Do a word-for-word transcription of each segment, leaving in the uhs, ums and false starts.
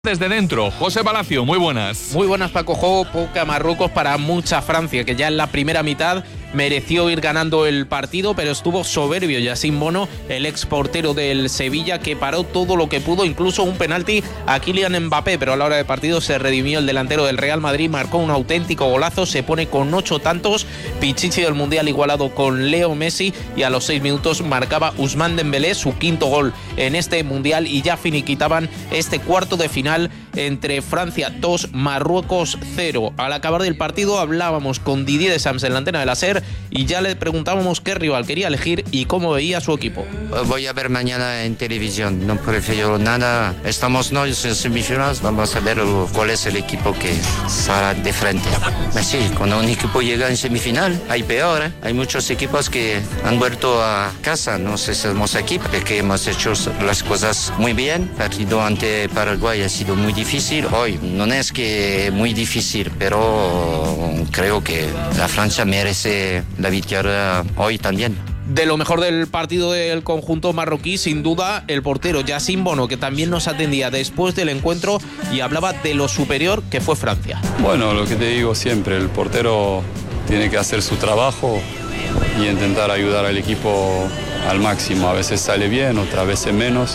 Desde dentro, José Palacio, muy buenas. Muy buenas, Paco. Juego poca Marruecos para mucha Francia, que ya en la primera mitad mereció ir ganando el partido, pero estuvo soberbio Yassine Bono, el ex portero del Sevilla, que paró todo lo que pudo, incluso un penalti a Kylian Mbappé, pero a la hora de partido se redimió el delantero del Real Madrid, marcó un auténtico golazo, se pone con ocho tantos, Pichichi del Mundial igualado con Leo Messi, y a los seis minutos marcaba Ousmane Dembélé su quinto gol en este Mundial, y ya finiquitaban este cuarto de final entre Francia dos, Marruecos cero. Al acabar del partido hablábamos con Didier Deschamps en la antena de la SER y ya le preguntábamos qué rival quería elegir y cómo veía su equipo. Voy a ver mañana en televisión, no prefiero nada. Estamos no en semifinales, vamos a ver cuál es el equipo que sale de frente. Sí, cuando un equipo llega en semifinal hay peor, ¿eh? Hay muchos equipos que han vuelto a casa, no sé si somos aquí porque hemos hecho las cosas muy bien. El partido ante Paraguay ha sido muy difícil, hoy no es que muy difícil, pero creo que la Francia merece la victoria hoy también. De lo mejor del partido del conjunto marroquí, sin duda, el portero Yassine Bono, que también nos atendía después del encuentro y hablaba de lo superior que fue Francia. Bueno, lo que te digo siempre, el portero tiene que hacer su trabajo y intentar ayudar al equipo al máximo. A veces sale bien, otras veces menos.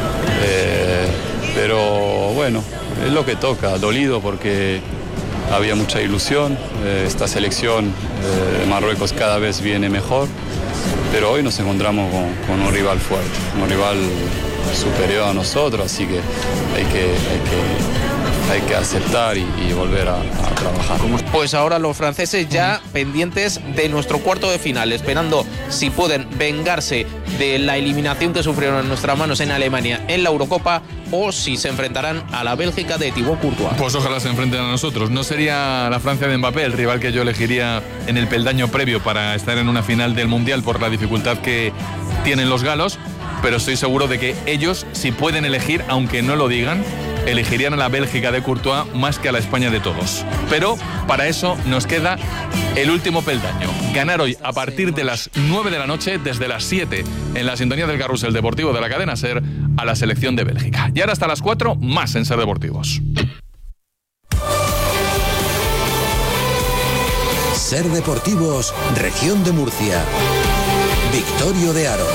Eh, pero bueno, es lo que toca, dolido porque había mucha ilusión. Eh, esta selección eh, de Marruecos cada vez viene mejor. Pero hoy nos encontramos con, con un rival fuerte, un rival superior a nosotros, así que hay que, hay que, hay que aceptar y, y volver a, a trabajar. Pues ahora los franceses ya pendientes de nuestro cuarto de final, esperando si pueden vengarse de la eliminación que sufrieron en nuestras manos en Alemania en la Eurocopa o si se enfrentarán a la Bélgica de Thibaut Courtois. Pues ojalá se enfrenten a nosotros. No sería la Francia de Mbappé el rival que yo elegiría en el peldaño previo para estar en una final del Mundial por la dificultad que tienen los galos, pero estoy seguro de que ellos, si pueden elegir, aunque no lo digan, elegirían a la Bélgica de Courtois más que a la España de todos. Pero para eso nos queda el último peldaño. Ganar hoy a partir de las nueve de la noche, desde las siete, en la sintonía del Carrusel Deportivo de la cadena SER, a la selección de Bélgica. Y ahora hasta las cuatro, más en SER Deportivos. SER Deportivos, Región de Murcia. Victorio de Aro.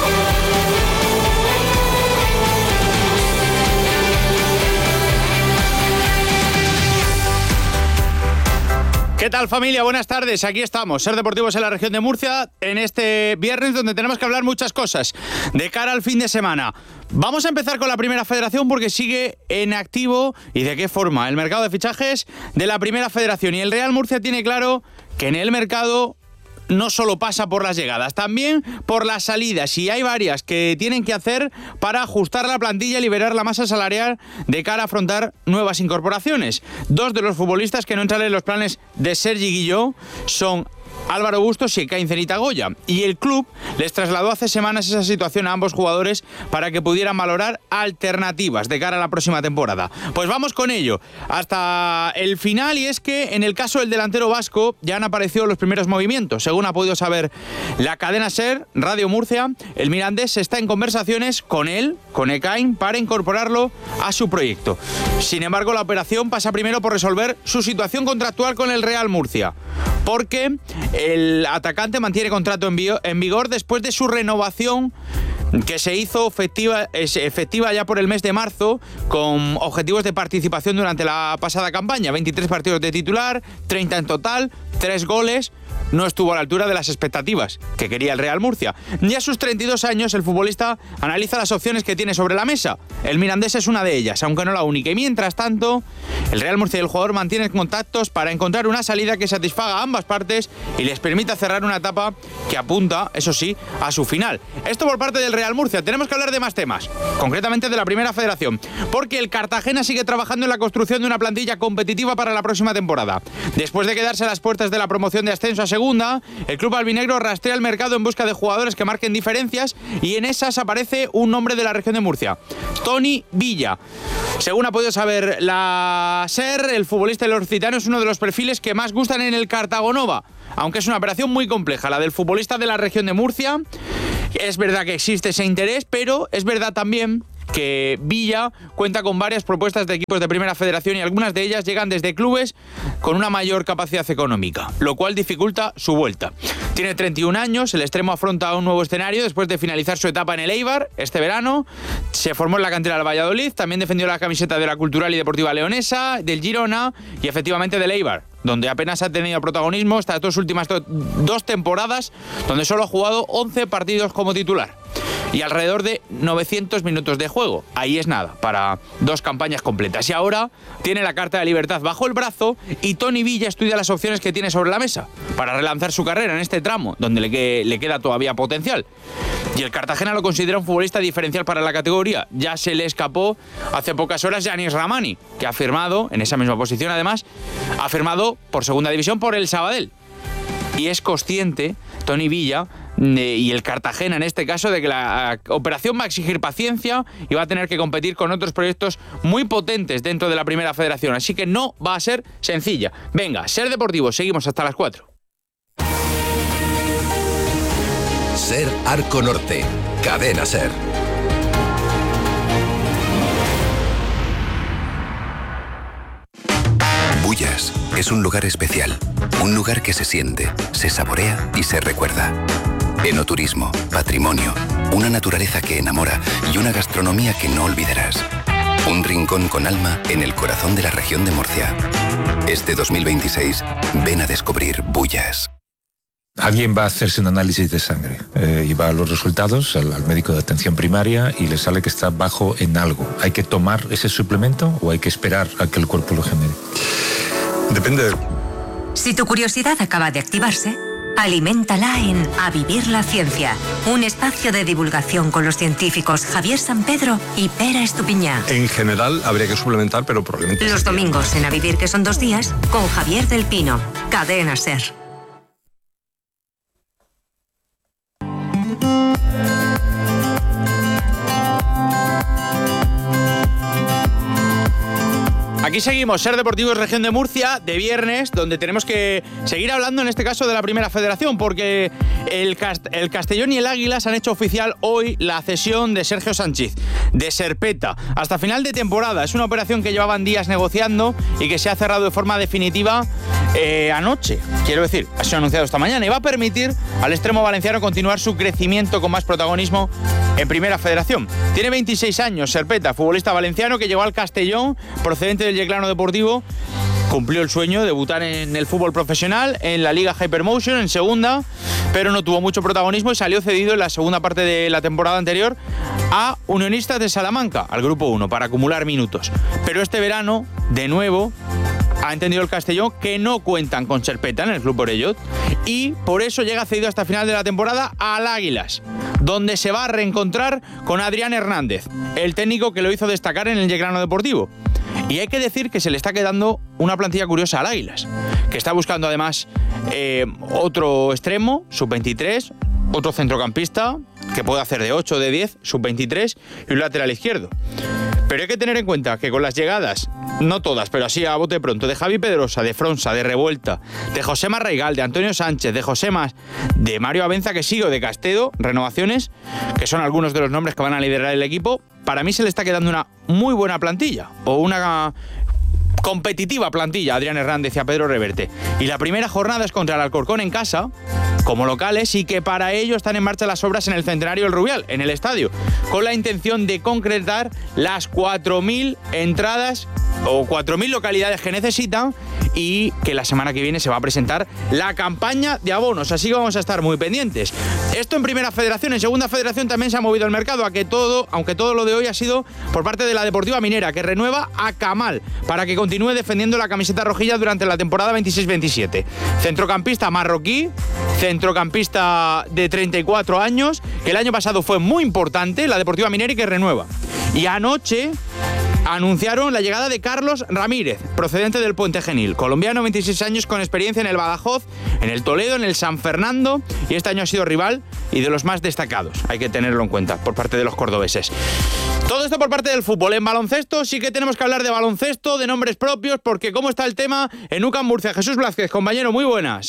¿Qué tal, familia? Buenas tardes, aquí estamos, SER Deportivos en la región de Murcia, en este viernes donde tenemos que hablar muchas cosas de cara al fin de semana. Vamos a empezar con la Primera Federación porque sigue en activo, y de qué forma, el mercado de fichajes de la Primera Federación, y el Real Murcia tiene claro que en el mercado no solo pasa por las llegadas, también por las salidas, y hay varias que tienen que hacer para ajustar la plantilla y liberar la masa salarial de cara a afrontar nuevas incorporaciones. Dos de los futbolistas que no entran en los planes de Sergi Guilló son Álvaro Bustos y Ekain Zenita Goya, y el club les trasladó hace semanas esa situación a ambos jugadores para que pudieran valorar alternativas de cara a la próxima temporada. Pues vamos con ello hasta el final, y es que en el caso del delantero vasco ya han aparecido los primeros movimientos. Según ha podido saber la cadena SER, Radio Murcia, el mirandés está en conversaciones con él, con Ekain, para incorporarlo a su proyecto. Sin embargo, la operación pasa primero por resolver su situación contractual con el Real Murcia, porque el atacante mantiene contrato en vigor después de su renovación, que se hizo efectiva, efectiva ya por el mes de marzo, con objetivos de participación durante la pasada campaña. veintitrés partidos de titular, treinta en total, tres goles. No estuvo a la altura de las expectativas que quería el Real Murcia. Y a sus treinta y dos años, el futbolista analiza las opciones que tiene sobre la mesa. El mirandés es una de ellas, aunque no la única. Y mientras tanto, el Real Murcia y el jugador mantienen contactos para encontrar una salida que satisfaga a ambas partes y les permita cerrar una etapa que apunta, eso sí, a su final. Esto por parte del Real Murcia. Tenemos que hablar de más temas, concretamente de la Primera Federación, porque el Cartagena sigue trabajando en la construcción de una plantilla competitiva para la próxima temporada. Después de quedarse a las puertas de la promoción de ascenso a segunda, el club albinegro rastrea el mercado en busca de jugadores que marquen diferencias, y en esas aparece un nombre de la región de Murcia: Tony Villa. Según ha podido saber la SER, el futbolista ilicitano es uno de los perfiles que más gustan en el Cartagonova, aunque es una operación muy compleja la del futbolista de la región de Murcia. Es verdad que existe ese interés, pero es verdad también que Villa cuenta con varias propuestas de equipos de Primera Federación y algunas de ellas llegan desde clubes con una mayor capacidad económica, lo cual dificulta su vuelta. Tiene treinta y un años, el extremo afronta un nuevo escenario después de finalizar su etapa en el Eibar este verano. Se formó en la cantera del Valladolid, también defendió la camiseta de la Cultural y Deportiva Leonesa, del Girona y efectivamente del Eibar, donde apenas ha tenido protagonismo estas dos últimas do- dos temporadas, donde solo ha jugado once partidos como titular y alrededor de novecientos minutos de juego. Ahí es nada, para dos campañas completas. Y ahora tiene la carta de libertad bajo el brazo y Toni Villa estudia las opciones que tiene sobre la mesa para relanzar su carrera en este tramo, donde le, que, le queda todavía potencial. Y el Cartagena lo considera un futbolista diferencial para la categoría. Ya se le escapó hace pocas horas Yanis Ramani, que ha firmado, en esa misma posición además, ha firmado por segunda división por el Sabadell. Y es consciente, Toni Villa, y el Cartagena en este caso, de que la operación va a exigir paciencia y va a tener que competir con otros proyectos muy potentes dentro de la Primera Federación. Así que no va a ser sencilla. Venga, Ser Deportivo, seguimos hasta las cuatro. Ser Arco Norte, Cadena Ser. Bullas es un lugar especial, un lugar que se siente, se saborea y se recuerda. Enoturismo, patrimonio, una naturaleza que enamora y una gastronomía que no olvidarás. Un rincón con alma en el corazón de la región de Murcia. Este dos mil veintiséis, ven a descubrir Bullas. Alguien va a hacerse un análisis de sangre eh, y va a los resultados al, al médico de atención primaria y le sale que está bajo en algo. ¿Hay que tomar ese suplemento o hay que esperar a que el cuerpo lo genere? Depende. Si tu curiosidad acaba de activarse, aliméntala en A Vivir la Ciencia, un espacio de divulgación con los científicos Javier San Pedro y Pera Estupiñá. En general habría que suplementar, pero probablemente... Los domingos en A Vivir, que son dos días, con Javier del Pino, Cadena Ser. Aquí seguimos, Ser Deportivos Región de Murcia, de viernes, donde tenemos que seguir hablando en este caso de la Primera Federación, porque el, Cast- el Castellón y el Águilas han hecho oficial hoy la cesión de Sergio Sánchez, de Serpeta, hasta final de temporada. Es una operación que llevaban días negociando y que se ha cerrado de forma definitiva eh, anoche. Quiero decir, ha sido anunciado esta mañana y va a permitir al extremo valenciano continuar su crecimiento con más protagonismo en Primera Federación. Tiene veintiséis años, Serpeta, futbolista valenciano que llegó al Castellón procedente del Yeclano Deportivo. Cumplió el sueño de debutar en el fútbol profesional, en la Liga Hypermotion, en segunda, pero no tuvo mucho protagonismo y salió cedido en la segunda parte de la temporada anterior a Unionistas de Salamanca, al Grupo uno, para acumular minutos. Pero este verano, de nuevo, ha entendido el Castellón que no cuentan con Serpeta en el Club Orellot y por eso llega cedido hasta final de la temporada al Águilas, donde se va a reencontrar con Adrián Hernández, el técnico que lo hizo destacar en el Yeclano Deportivo. Y hay que decir que se le está quedando una plantilla curiosa al Águilas, que está buscando además eh, otro extremo, sub veintitrés, otro centrocampista, que puede hacer de ocho o de diez, sub veintitrés, y un lateral izquierdo. Pero hay que tener en cuenta que con las llegadas, no todas, pero así a bote pronto, de Javi Pedrosa, de Fronsa, de Revuelta, de José Marraigal, de Antonio Sánchez, de José Mas, de Mario Abenza, que sigue, o de Castedo, renovaciones, que son algunos de los nombres que van a liderar el equipo, para mí se le está quedando una muy buena plantilla, o una competitiva plantilla a Adrián Hernández y a Pedro Reverte. Y la primera jornada es contra el Alcorcón en casa, como locales, y que para ello están en marcha las obras en el Centenario del Rubial, en el estadio, con la intención de concretar las cuatro mil entradas o cuatro mil localidades que necesitan, y que la semana que viene se va a presentar la campaña de abonos, así que vamos a estar muy pendientes. Esto en Primera Federación. En Segunda Federación también se ha movido el mercado, a que todo, aunque todo lo de hoy ha sido por parte de la Deportiva Minera, que renueva a Kamal para que continúe defendiendo la camiseta rojilla durante la temporada veintiséis veintisiete. Centrocampista marroquí, centrocampista de treinta y cuatro años, que el año pasado fue muy importante, la Deportiva Minera, y que renueva. Y anoche anunciaron la llegada de Carlos Ramírez, procedente del Puente Genil, colombiano, veintiséis años, con experiencia en el Badajoz, en el Toledo, en el San Fernando, y este año ha sido rival y de los más destacados, hay que tenerlo en cuenta, por parte de los cordobeses. Todo esto por parte del fútbol. En baloncesto sí que tenemos que hablar de baloncesto, de nombres propios, porque ¿cómo está el tema en U C A M Murcia? Jesús Blázquez, compañero, muy buenas.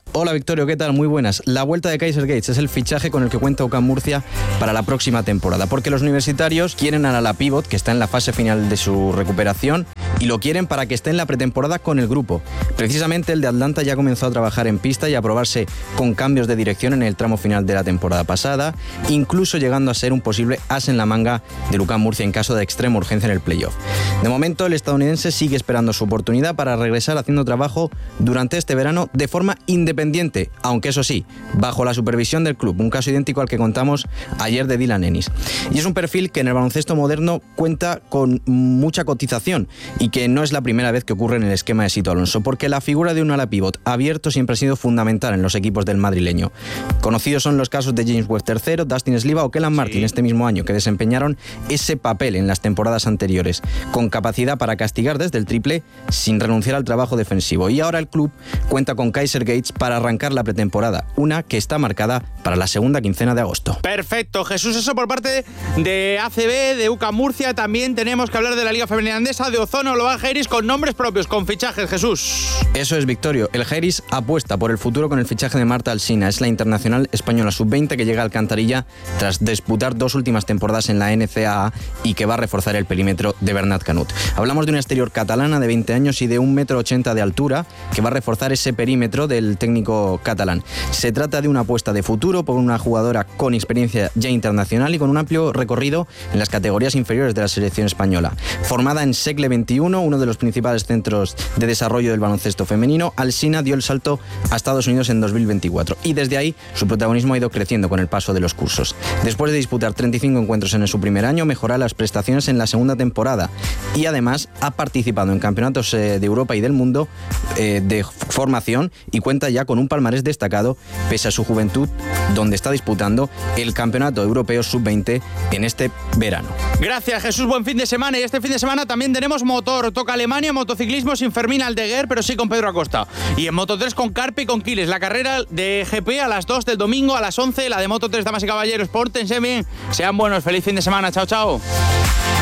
Hola Victorio, ¿qué tal? Muy buenas. La vuelta de Kaiser Gates es el fichaje con el que cuenta U C A M Murcia para la próxima temporada, porque los universitarios quieren a la pívot, que está en la fase final de su recuperación, y lo quieren para que esté en la pretemporada con el grupo. Precisamente el de Atlanta ya comenzó a trabajar en pista y a probarse con cambios de dirección en el tramo final de la temporada pasada, incluso llegando a ser un posible as en la manga del U C A M Murcia en caso de extrema urgencia en el playoff. De momento el estadounidense sigue esperando su oportunidad para regresar haciendo trabajo durante este verano de forma independiente, aunque eso sí, bajo la supervisión del club, un caso idéntico al que contamos ayer de Dylan Ennis. Y es un perfil que en el baloncesto moderno cuenta con mucha cotización y que no es la primera vez que ocurre en el esquema de Sito Alonso, porque la figura de un ala pívot abierto siempre ha sido fundamental en los equipos del madrileño. Conocidos son los casos de James Webb tercero, Dustin Sliva o Kellan Martin sí. este mismo año, que desempeñaron ese papel en las temporadas anteriores, con capacidad para castigar desde el triple sin renunciar al trabajo defensivo. Y ahora el club cuenta con Kaiser Gates para arrancar la pretemporada, una que está marcada para la segunda quincena de agosto. Perfecto, Jesús, eso por parte de A C B, de U C A M Murcia. También tenemos que hablar de la Liga Femenina Andesa, de Ozono, Global Jairis, con nombres propios, con fichajes, Jesús. Eso es, Victorio. El Jairis apuesta por el futuro con el fichaje de Marta Alsina. Es la internacional española sub veinte que llega a Alcantarilla tras disputar dos últimas temporadas en la N C A A y que va a reforzar el perímetro de Bernat Canut. Hablamos de una exterior catalana de veinte años y de un metro ochenta de altura que va a reforzar ese perímetro del técnico catalán. Se trata de una apuesta de futuro por una jugadora con experiencia ya internacional y con un amplio recorrido en las categorías inferiores de la selección española. Formada en Segle veintiuno, uno de los principales centros de desarrollo del baloncesto femenino, Alsina dio el salto a Estados Unidos en dos mil veinticuatro y desde ahí su protagonismo ha ido creciendo con el paso de los cursos. Después de disputar treinta y cinco encuentros en su primer año, mejora las prestaciones en la segunda temporada y además ha participado en campeonatos eh, de Europa y del mundo eh, de formación y cuenta ya con un palmarés destacado pese a su juventud, donde está disputando el Campeonato Europeo sub veinte en este verano. Gracias, Jesús, buen fin de semana. Y este fin de semana también tenemos motor. Toca Alemania, motociclismo sin Fermín Aldeguer, pero sí con Pedro Acosta. Y en Moto tres con Carpe y con Quiles. La carrera de G P a las dos del domingo, a las once, la de Moto tres, damas y caballeros. Pórtense bien, sean buenos, feliz fin de semana. Chao, chao.